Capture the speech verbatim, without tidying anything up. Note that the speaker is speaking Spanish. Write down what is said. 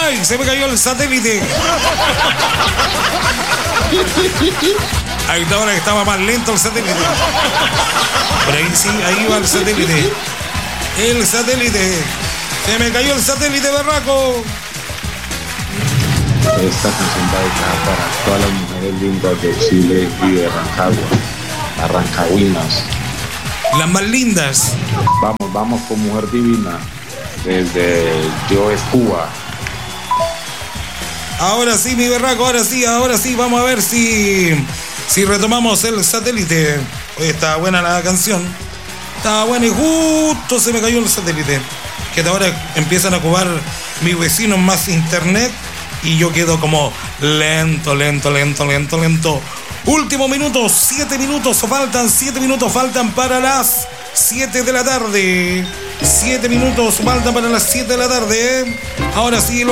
¡Ay! Se me cayó el satélite. Ahí está, ahora que estaba más lento el satélite. Por ahí sí, ahí va el satélite. El satélite. Se me cayó el satélite, berraco. Esta canción va dedicada para todas las mujeres lindas de Chile y de Rancagua. Las rancagüinas. Las más lindas. Vamos, vamos con Mujer Divina. Desde Yo es Cuba. Ahora sí, mi berraco, ahora sí, ahora sí. Vamos a ver si, si retomamos el satélite. Oye, está buena la canción. Estaba buena y justo se me cayó el satélite. Que ahora empiezan a ocupar mis vecinos más internet. Y yo quedo como lento, lento, lento, lento, lento. Último minuto, siete minutos faltan, siete minutos faltan para las siete de la tarde. Siete minutos faltan para las siete de la tarde. Ahora sí, lo